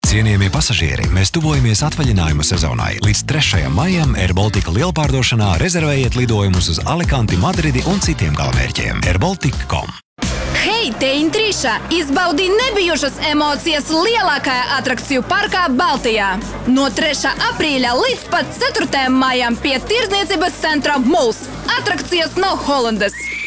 Cienījamie pasažieri, mēs tuvojamies atvaļinājumu sezonai. Līdz 3. maijam Air Baltica lielpārdošanā rezervējiet lidojumus uz Alicanti, Madridi un citiem galamērķiem. airbaltic.com. Hei, te Intrīša! Izbaudi nebijušas emocijas lielākajā atrakciju parkā Baltijā. No 3. aprīļa līdz pat 4. maijam pie Tirdzniecības centra Muls. Atrakcijas no Holandas.